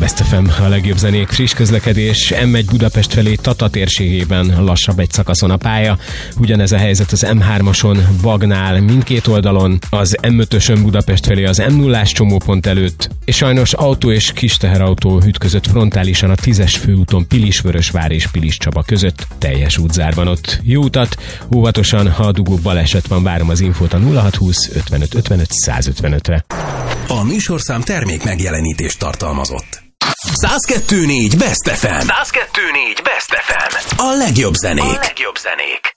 Best FM, a legjobb zenék, friss közlekedés. M1 Budapest felé Tata térségében lassabb egy szakaszon a pálya. Ugyanez a helyzet az M3-ason, Bagnál mindkét oldalon, az M5-ösön Budapest felé az M0-ás csomópont előtt, és sajnos autó és kis teherautó ütközött frontálisan a 10-es főúton Pilisvörösvár és Piliscsaba között. Teljes útzárban ott. Jó utat, óvatosan, ha a dugó baleset van, várom az infót a 0620 55 55 155-re. A műsorszám termék megjelenítést tartalmazott. 102.4 Best FM. 102.4 Best FM. A legjobb zenék.